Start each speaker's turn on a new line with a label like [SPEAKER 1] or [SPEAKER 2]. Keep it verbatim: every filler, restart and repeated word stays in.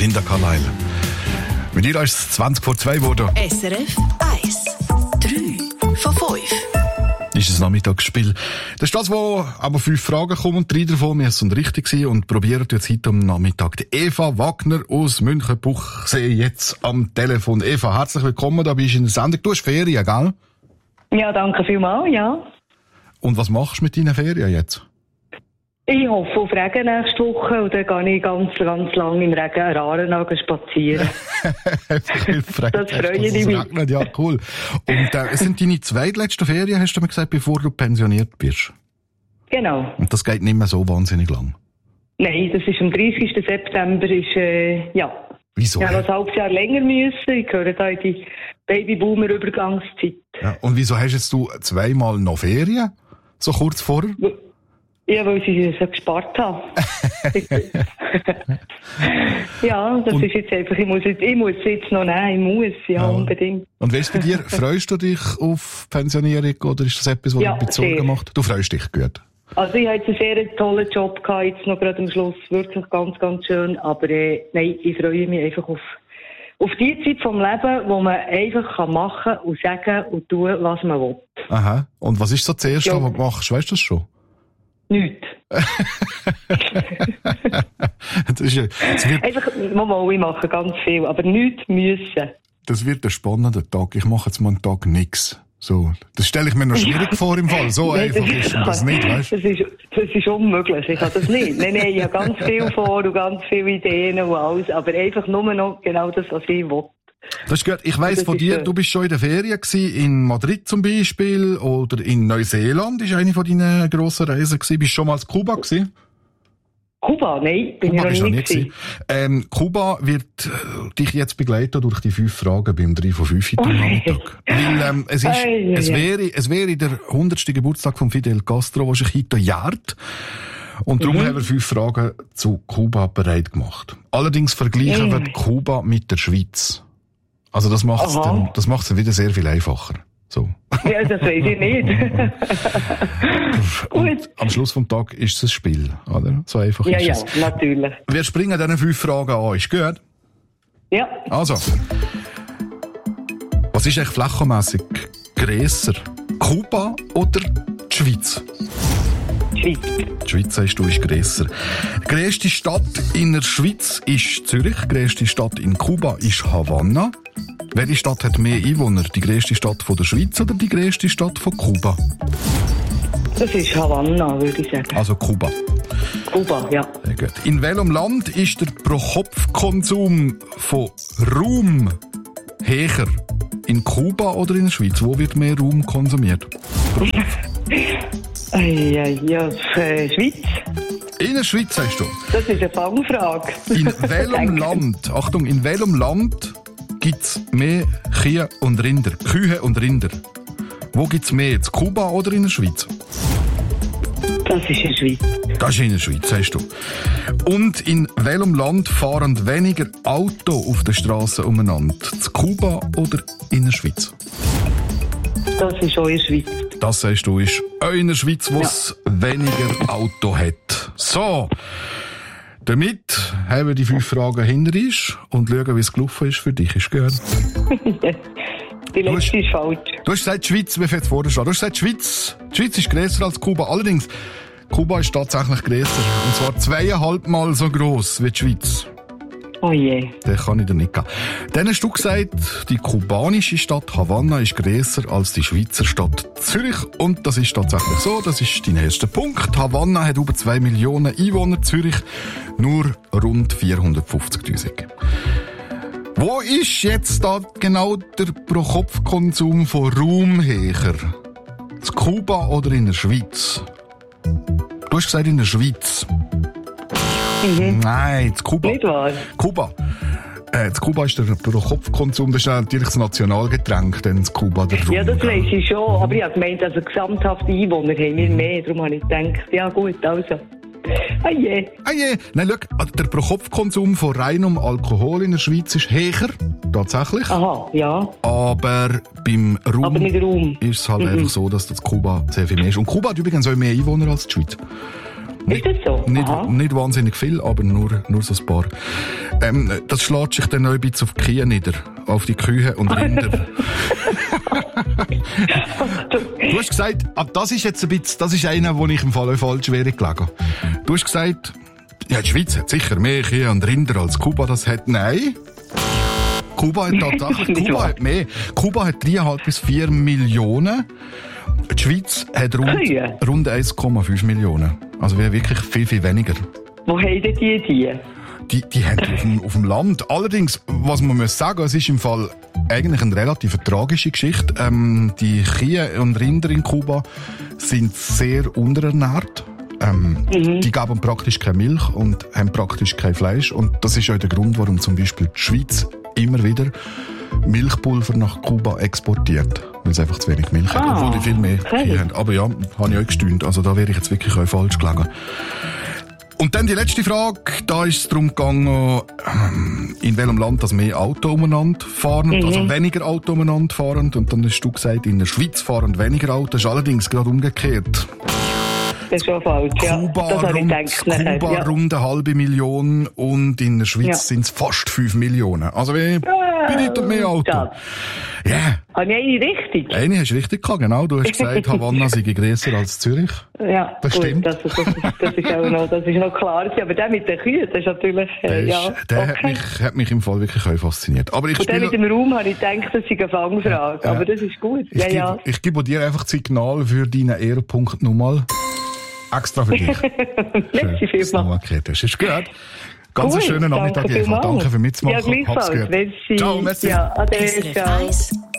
[SPEAKER 1] Linda Carlisle. Mit ihr ist es zwanzig vor zwei geworden.
[SPEAKER 2] S R F eins. drei von fünf.
[SPEAKER 1] Ist ein Nachmittagsspiel. Das ist das, wo aber fünf Fragen kommen und drei davon müssen richtig sein und probieren jetzt heute am Nachmittag. Die Eva Wagner aus Münchenbuchsee jetzt am Telefon. Eva, herzlich willkommen, da bist du in der Sendung. Du hast Ferien, gell?
[SPEAKER 3] Ja, danke vielmals, ja.
[SPEAKER 1] Und was machst du mit deinen Ferien jetzt?
[SPEAKER 3] Ich hoffe auf Regen nächste Woche und dann gehe ich ganz, ganz lang im Regen an Aarau spazieren.
[SPEAKER 1] Das freue
[SPEAKER 3] ich mich.
[SPEAKER 1] Regnet. Ja, cool. Und äh, es sind deine zweitletzten Ferien, hast du mir gesagt, bevor du pensioniert bist?
[SPEAKER 3] Genau.
[SPEAKER 1] Und das geht nicht mehr so wahnsinnig lang?
[SPEAKER 3] Nein, das ist am dreißigsten September, ist, äh, ja.
[SPEAKER 1] Wieso?
[SPEAKER 3] Ich habe noch ein halbes Jahr länger müssen. Ich gehöre da in die Babyboomer-Übergangszeit.
[SPEAKER 1] Ja, und wieso hast jetzt du zweimal noch Ferien? So kurz vorher?
[SPEAKER 3] Ja, weil sie so gespart haben. Ja, das und ist jetzt einfach, ich muss, jetzt, ich muss jetzt noch nehmen, ich muss, ja, ja. Unbedingt.
[SPEAKER 1] Und wie ist es bei dir? Freust du dich auf Pensionierung oder ist das etwas, was
[SPEAKER 3] ja,
[SPEAKER 1] du bezogen
[SPEAKER 3] sehr.
[SPEAKER 1] Macht? Du freust dich, gut.
[SPEAKER 3] Also ich habe jetzt einen sehr tollen Job gehabt, jetzt noch gerade am Schluss, wirklich ganz, ganz schön, aber äh, nein, ich freue mich einfach auf, auf die Zeit vom Leben, wo man einfach kann machen und sagen und tun, was man will.
[SPEAKER 1] Aha, und was ist so das Erste, ja. was du machst, weißt du das schon?
[SPEAKER 3] Nichts.
[SPEAKER 1] das ist ja, das wird,
[SPEAKER 3] einfach, mal, ich mache ganz viel, aber nichts müssen.
[SPEAKER 1] Das wird ein spannender Tag. Ich mache jetzt mal einen Tag nichts. So, das stelle ich mir noch schwierig ja. vor im Fall. So nein, einfach das ist das nicht, weißt du?
[SPEAKER 3] Das ist, das ist unmöglich. Ich kann das nicht. Nein, nein, ich habe ganz viel vor und ganz viele Ideen und alles, aber einfach nur noch genau das, was ich will.
[SPEAKER 1] Das ist gut. Ich weiss von dir, schön. Du bist schon in der Ferien gewesen, in Madrid zum Beispiel, oder in Neuseeland, ist eine von deinen grossen Reisen gewesen. Bist du schon mal in Kuba gewesen?
[SPEAKER 3] Kuba? Nein, bin
[SPEAKER 1] Kuba
[SPEAKER 3] ich noch nie gewesen.
[SPEAKER 1] Ähm, Kuba wird äh, dich jetzt begleiten durch die fünf Fragen beim drei von fünf heute am Nachmittag. Weil, ähm, es ist,
[SPEAKER 3] ei,
[SPEAKER 1] es
[SPEAKER 3] ei,
[SPEAKER 1] wäre, es wäre der hundertste Geburtstag von Fidel Castro, der sich heute jährt. Und darum mhm. haben wir fünf Fragen zu Kuba bereit gemacht. Allerdings vergleichen wir Kuba mit der Schweiz. Also das macht's dann, das macht's dann wieder sehr viel einfacher. So.
[SPEAKER 3] Ja, das weiß ich nicht.
[SPEAKER 1] Und am Schluss vom Tag ist es ein Spiel, oder? So einfach
[SPEAKER 3] ja,
[SPEAKER 1] ist
[SPEAKER 3] ja,
[SPEAKER 1] es.
[SPEAKER 3] Ja, natürlich.
[SPEAKER 1] Wir springen diese fünf Fragen an. Ist gut?
[SPEAKER 3] Ja.
[SPEAKER 1] Also. Was ist eigentlich flächenmässig grösser? Kuba oder die Schweiz?
[SPEAKER 3] Die Schweiz.
[SPEAKER 1] Die Schweiz, sagst du, ist grösser. Die grösste Stadt in der Schweiz ist Zürich. Die grösste Stadt in Kuba ist Havanna. Welche Stadt hat mehr Einwohner? Die grösste Stadt von der Schweiz oder die grösste Stadt von Kuba?
[SPEAKER 3] Das ist Havanna, würde ich sagen.
[SPEAKER 1] Also Kuba.
[SPEAKER 3] Kuba, ja.
[SPEAKER 1] Sehr gut. In welchem Land ist der Pro-Kopf-Konsum von Raum höher? In Kuba oder in der Schweiz? Wo wird mehr Raum konsumiert?
[SPEAKER 3] Ja, ja, äh, Schweiz.
[SPEAKER 1] In der Schweiz, sagst du?
[SPEAKER 3] Das ist eine Fangfrage.
[SPEAKER 1] In welchem Land, Achtung, in welchem Land gibt's mehr Kühe und Rinder? Kühe und Rinder. Wo gibt's mehr? In Kuba oder in der Schweiz?
[SPEAKER 3] Das ist in der Schweiz.
[SPEAKER 1] Das ist in der Schweiz, sagst du. Und in welchem Land fahren weniger Autos auf der Straße umeinander? In Kuba oder in der Schweiz?
[SPEAKER 3] Das ist auch in der Schweiz.
[SPEAKER 1] Das, sagst du, ist auch in der Schweiz, wo es ja. weniger Auto hat. So. Damit haben wir die fünf Fragen hinter uns und schauen, wie es gelaufen ist für dich. Ist gut?
[SPEAKER 3] Die letzte ist falsch.
[SPEAKER 1] Du hast gesagt, die Schweiz, wie viel jetzt vorher steht. Du hast gesagt, die Schweiz, die Schweiz ist grösser als Kuba. Allerdings, Kuba ist tatsächlich grösser. Und zwar zweieinhalb Mal so gross wie die Schweiz.
[SPEAKER 3] Oh je.
[SPEAKER 1] Das kann ich dir nicht geben. Dann hast du gesagt, die kubanische Stadt Havanna ist grösser als die Schweizer Stadt Zürich. Und das ist tatsächlich so. Das ist dein erster Punkt. Havanna hat über zwei Millionen Einwohner, Zürich nur rund vierhundertfünfzigtausend. Wo ist jetzt da genau der Pro-Kopf-Konsum von Raum höher? In Kuba oder in der Schweiz? Du hast gesagt in der Schweiz.
[SPEAKER 3] Mhm.
[SPEAKER 1] Nein, in Kuba.
[SPEAKER 3] Nicht wahr?
[SPEAKER 1] Kuba. Äh, in Kuba ist der Pro-Kopf-Konsum, das ist natürlich das Nationalgetränk, dann in Kuba der Rum.
[SPEAKER 3] Ja, das weiss ich schon, aber ich habe gemeint, also gesamthafte Einwohner haben wir mehr, darum habe ich gedacht, ja gut, also. Ah je.
[SPEAKER 1] Ah je. Nein, schau, der Pro-Kopf-Konsum von reinem Alkohol in der Schweiz ist höher, tatsächlich.
[SPEAKER 3] Aha, ja.
[SPEAKER 1] Aber beim Rum,
[SPEAKER 3] aber mit Rum.
[SPEAKER 1] ist es halt
[SPEAKER 3] mhm.
[SPEAKER 1] einfach so, dass das Kuba sehr viel mehr ist. Und Kuba hat übrigens auch mehr Einwohner als die Schweiz. Nicht,
[SPEAKER 3] ist das so?
[SPEAKER 1] Nicht,
[SPEAKER 3] Aha.
[SPEAKER 1] nicht wahnsinnig viel, aber nur, nur so ein paar. Ähm, das schlägt sich dann noch ein bisschen auf die Kühe nieder. Auf die Kühe und Rinder. Du hast gesagt, ah, das ist jetzt ein bisschen, das ist einer, wo ich im Fall auch falsch wäre gelegen. Du hast gesagt, ja, die Schweiz hat sicher mehr Kühe und Rinder als Kuba das hat. Nein. Kuba hat tatsächlich, Kuba hat mehr. Kuba hat dreieinhalb bis vier Millionen. Die Schweiz hat rund, rund eins Komma fünf Millionen. Also wir haben wirklich viel, viel weniger.
[SPEAKER 3] Wo haben denn die die?
[SPEAKER 1] Die, die haben die auf dem, auf dem Land. Allerdings, was man muss sagen, es ist im Fall eigentlich eine relativ tragische Geschichte. Ähm, die Kühe und Rinder in Kuba sind sehr unterernährt. Ähm, mhm. Die geben praktisch keine Milch und haben praktisch kein Fleisch. Und das ist auch der Grund, warum zum Beispiel die Schweiz immer wieder Milchpulver nach Kuba exportiert. Weil es einfach zu wenig Milch hat,
[SPEAKER 3] ah,
[SPEAKER 1] obwohl die viel mehr
[SPEAKER 3] okay.
[SPEAKER 1] Kühe haben. Aber ja, habe ich auch gestaunt. Also da wäre ich jetzt wirklich auch falsch gelegen. Und dann die letzte Frage, da ist es darum gegangen, in welchem Land das mehr Auto umeinander fahren, mhm. also weniger Auto umeinander fahren. Und dann hast du gesagt, in der Schweiz fahren weniger Autos. Das ist allerdings gerade umgekehrt.
[SPEAKER 3] Das ist schon falsch, ja.
[SPEAKER 1] Kuba,
[SPEAKER 3] das
[SPEAKER 1] rund,
[SPEAKER 3] gedacht,
[SPEAKER 1] Kuba
[SPEAKER 3] ja.
[SPEAKER 1] rund eine halbe Million und in der Schweiz
[SPEAKER 3] ja.
[SPEAKER 1] sind es fast fünf Millionen. Also wie bedeutet mehr Auto? Ja. Yeah.
[SPEAKER 3] Habe ich eine richtig?
[SPEAKER 1] Eine hast du richtig gehabt, genau. Du hast gesagt, Havanna sei grösser als Zürich.
[SPEAKER 3] Ja,
[SPEAKER 1] das
[SPEAKER 3] gut,
[SPEAKER 1] stimmt.
[SPEAKER 3] Das, das, das, das, ist auch noch, das ist noch klar. Aber der mit den Kühen, das ist natürlich, äh,
[SPEAKER 1] der ist,
[SPEAKER 3] ja.
[SPEAKER 1] Der
[SPEAKER 3] okay.
[SPEAKER 1] hat, mich, hat mich im Fall wirklich auch fasziniert. Aber ich
[SPEAKER 3] Und der mit dem Raum habe ich gedacht, das ist eine Fangfrage. Ja, aber das ist gut.
[SPEAKER 1] Ich,
[SPEAKER 3] ja,
[SPEAKER 1] gebe,
[SPEAKER 3] ja.
[SPEAKER 1] ich gebe dir einfach das Signal für deinen Ehrenpunkt nochmal. Extra für dich.
[SPEAKER 3] Merci vielmals.
[SPEAKER 1] Das ist gut. Ganz einen schönen Nachmittag, Eva. Danke für mitzumachen.
[SPEAKER 3] Ja, gleichfalls.
[SPEAKER 1] Hab's gut.
[SPEAKER 3] Merci.
[SPEAKER 1] Ciao, merci.
[SPEAKER 3] Ja, ade, ciao.